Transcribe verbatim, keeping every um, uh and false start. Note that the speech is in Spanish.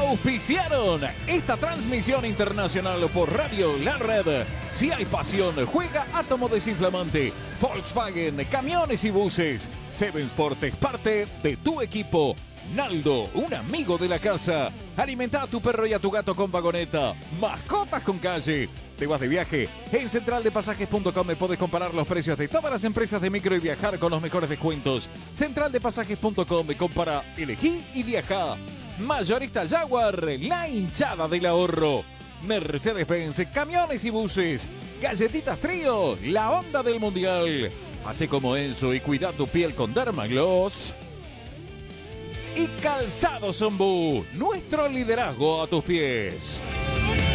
auspiciaron esta transmisión internacional por Radio La Red. Si hay pasión, juega Átomo Desinflamante, Volkswagen, Camiones y Buses, Seven Sport es parte de tu equipo. Naldo, un amigo de la casa. Alimenta a tu perro y a tu gato con vagoneta. Mascotas con calle. ¿Te vas de viaje? En central de pasajes punto com podés comparar los precios de todas las empresas de micro y viajar con los mejores descuentos. central de pasajes punto com, compara, elegí y viaja. Mayorista Jaguar, la hinchada del ahorro. Mercedes-Benz, Camiones y Buses. Galletitas Trío, la onda del mundial. Hace como Enzo y cuida tu piel con Dermagloss. Y Calzado Zombú, nuestro liderazgo a tus pies.